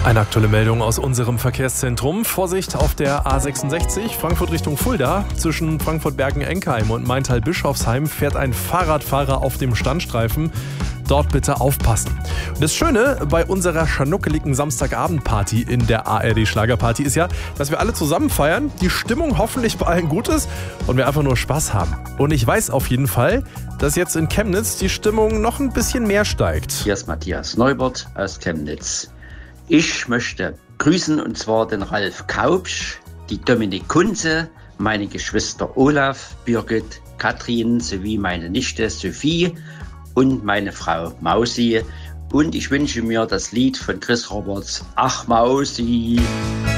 Eine aktuelle Meldung aus unserem Verkehrszentrum. Vorsicht auf der A66, Frankfurt Richtung Fulda. Zwischen Frankfurt-Bergen-Enkheim und Maintal-Bischofsheim fährt ein Fahrradfahrer auf dem Standstreifen. Dort bitte aufpassen. Und das Schöne bei unserer schanuckeligen Samstagabendparty in der ARD Schlagerparty ist ja, dass wir alle zusammen feiern, die Stimmung hoffentlich bei allen gut ist und wir einfach nur Spaß haben. Und ich weiß auf jeden Fall, dass jetzt in Chemnitz die Stimmung noch ein bisschen mehr steigt. Hier ist Matthias Neubert aus Chemnitz. Ich möchte grüßen, und zwar den Ralf Kaupsch, die Dominik Kunze, meine Geschwister Olaf, Birgit, Katrin sowie meine Nichte Sophie und meine Frau Mausi. Und ich wünsche mir das Lied von Chris Roberts, Ach Mausi.